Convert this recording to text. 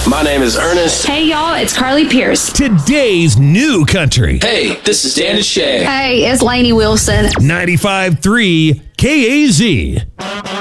My name is Ernest. Hey, y'all, it's Carly Pierce. Today's new country. Hey, this is Dan Shay. Hey, it's Lainey Wilson. 95.3 KAZ.